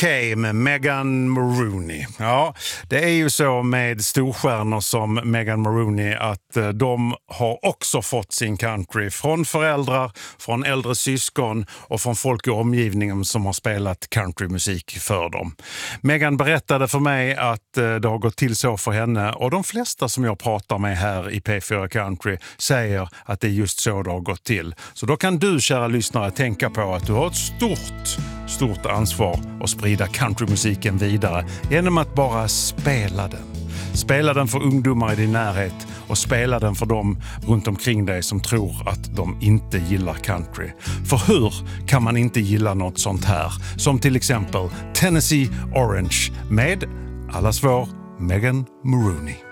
Okej, med Megan Maroney. Ja, det är ju så med storstjärnor som Megan Maroney att de har också fått sin country från föräldrar, från äldre syskon och från folk i omgivningen som har spelat countrymusik för dem. Megan berättade för mig att det har gått till så för henne, och de flesta som jag pratar med här i P4 Country säger att det är just så det har gått till. Så då kan du, kära lyssnare, tänka på att du har ett stort ansvar att sprida countrymusiken vidare genom att bara spela den. Spela den för ungdomar i din närhet och spela den för dem runt omkring dig som tror att de inte gillar country. För hur kan man inte gilla något sånt här? Som till exempel Tennessee Orange med allas vår Megan Maroney.